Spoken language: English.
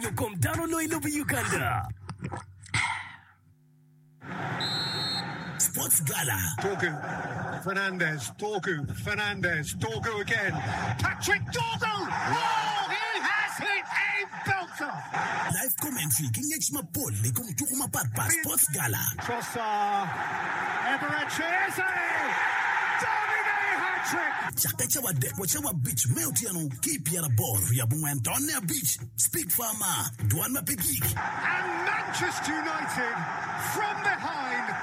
You come down on Loilobi Uganda. Sports Gala. Dorgu Fernandez, Dorgu again. Patrick Dorgu! Oh, he has hit a belter! Live commentary, King H. Mapol, they come to Kumapatpa, Sports Gala. Trossard, Eberechi, hat-trick! Chakachawa de Wachawa Beach, Meltiano, keep your ball, Yabungan, Donia Beach, Speak Farmer, Duan Mapigik. And Manchester United, from behind,